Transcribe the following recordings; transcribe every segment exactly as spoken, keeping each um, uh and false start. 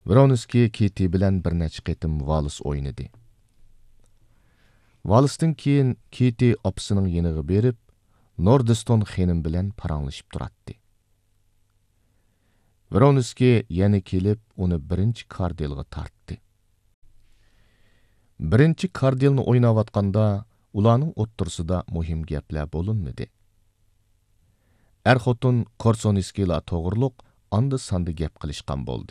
Vronskiy Kiti bilan bir necha qitim vals o'ynadi. Valsdan keyin Kiti opasining yeniga berib, Nordiston xenim bilan paranglashib turatdi. Vronskiy yana kelib, uni birinchi kardelga tartdi. Birinchi kardelni o'ynayotganda, ularning o'ttirsida muhim gaplar bo'linmadi. Er-xotin Korsonskilar to'g'riliq anda sanda gap qilishgan bo'ldi.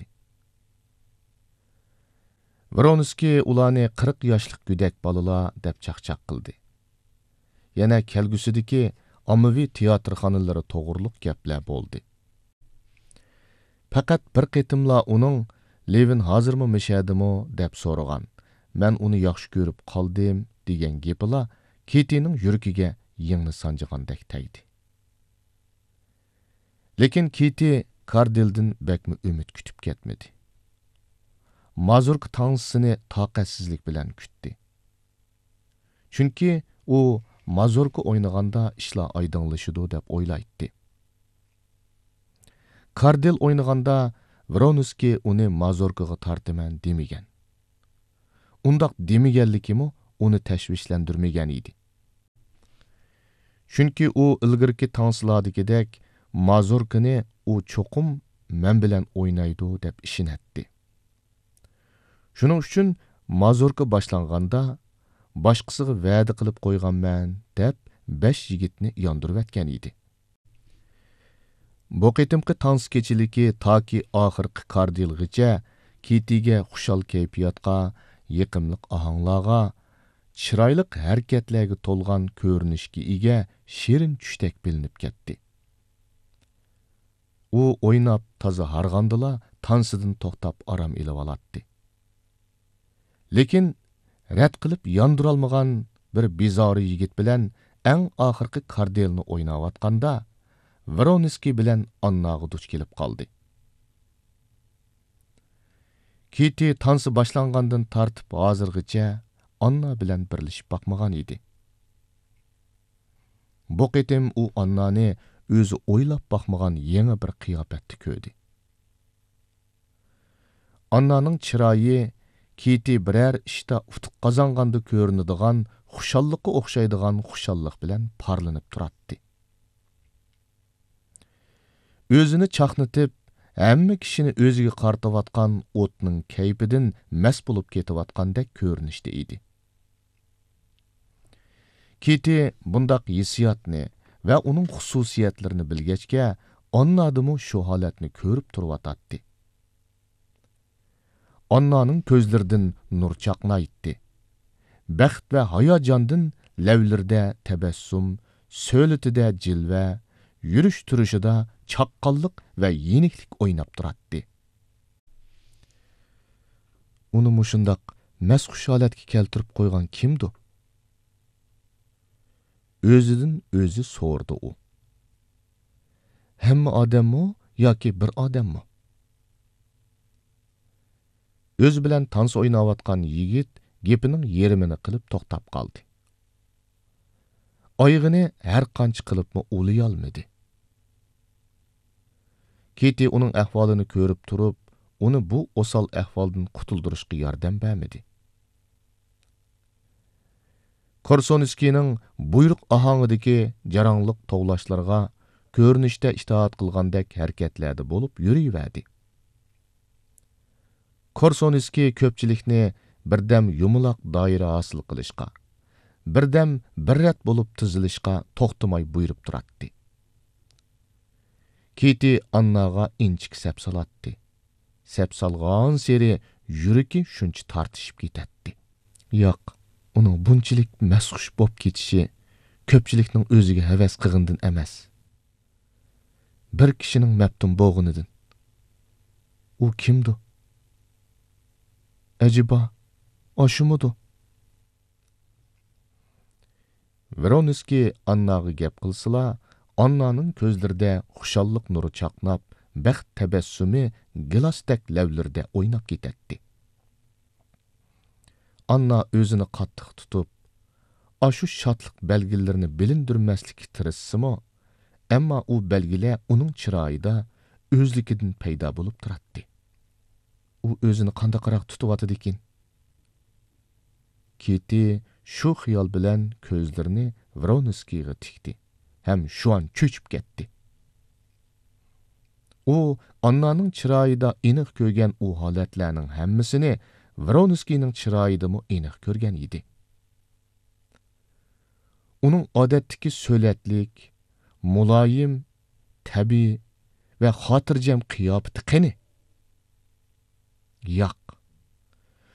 Vronskiy ularni qirq yoshlik go'dak bolalar deb chaqchaq qildi. Yana kelgusidagi ommaviy teatrxonalari to'g'riliq gaplar bo'ldi. Faqat bir qitimla uning Levin hozirmi mishadimi deb so'ragan. Men uni yaxshi ko'rib qoldim degan gapilar Kitining yuragiga yengni sanjigandek tegdi. Lekin Kiti Kardeldan bekmi umid kutib ketmedi. Mazurka tansisini taqatsizlik bilan kutdi. Chunki u mazurka o'ynaganda ishlar oydinlashidi deb o'ylaydi. Kardel o'ynaganda Vronskiy uni mazurkaga tortaman demagan. Undaq demaganligimi uni tashvishlantirmagan edi. Chunki u ilgirki tanslardagidek mazurkani u cho'qim men bilan o'ynaydi deb ishonatdi. Shuning uchun mazurka boshlanganda boshqasiga va'da qilib qo'yganman deb besh yigitni yondirib atgan edi. Bu qitimqi tans kechiligi toki oxirgi kardelgacha Kitiga xushal kayfiyatga, yiqimliq ohanglarga, chiroyli harakatlarga to'lgan ko'rinishga ega shirin tushdak bilinib ketdi. U o'ynab toza harg'andila tansidan to'xtab aram ilib oladi. Lekin rad qilib yondirolmagan bir bezori yigit bilan eng oxirgi kardelni o'ynayotganda Vronskiy bilan Annaga duch kelib qoldi. Kiti tansi boshlangandan tartib hozirgacha Anna bilan birlashib boqmagan edi. Bu qitim u Annani o'zi o'ylab boqmagan yangi bir qiyofatda ko'rdi. Annaning chiroyi Kiti birər ishda utuq qozonganda ko'rinadigan xushalliqqa o'xshaydigan xushalliq bilan parlanib turardi. O'zini chaqnatib, hamma kishini o'ziga qartayotgan o'tning kayfidan mas bo'lib ketayotgandek ko'rinishda edi. Kiti bundaq hissiyotni va uning xususiyatlarini bilgachga, Annadimi shu holatni ko'rib turib Annaning ko'zlaridan nur chaqnaydi. Baxt va hayajondan lavlarida tabassum, so'litida jilva, yurish turishida chaqqonlik va yeniklik o'ynab turadi. Uni mushundaq masxush holatga keltirib qo'ygan kimdir? O'zidan o'zi so'rdi u. Hamma odammi yoki bir odammi? O'z bilan tans o'ynayotgan yigit gepining yerimini qilib to'xtab qoldi. Oyig'ini har qancha qilibmi o'liy olmadi. Kiti uning ahvolini ko'rib turib, uni bu osal ahvoldan qutuldirishga yordam bermadi. Korsonskining buyruq ohangidagi jarangliq tovlashlarga ko'rinishda itoat qilgandek harakatlarda bo'lib yuriyverdi. Korsonskiy ko'pchilikni birdam yumaloq doira hosil qilishga, birdam birrat bo'lib tizilishga to'xtamay buyurib turadi. Kiti Annaga inchik sap soladi. Sap solgan seri yuragi shuncha tortishib ketadi. Yo'q, uning bunchalik masxush bo'lib ketishi ko'pchilikning o'ziga havas qilgandan emas. Bir kishining maftun bo'lganidan. U kimdi? Acaba oshumudu? Vronskiy Annaga gap qilsala, Annaning ko'zlarida xushalliq nuri chaqnab, baxt tabassumi gilasdek lavlarda o'ynab ketadi. Anna o'zini qattiq tutib, ashu shodlik belgilarini bilindirmaslikka tirishsimi, ammo u belgilar uning chiroyida o'zligidan paydo bo'lib turadi. u o'zini qandaqroq tutyotidi ekan. Keti shu xiyol bilan ko'zlarini Vronskiyga tikdi, ham shu an cho'chib ketdi. U Annaning chiroyida aniq ko'rgan u holatlarning hammasini Vronskiyning chiroyidami aniq ko'rgan edi. Uning odatdagi so'latlik, muloyim, tabiiy va xotirjam qiyofati qani? Yo'q.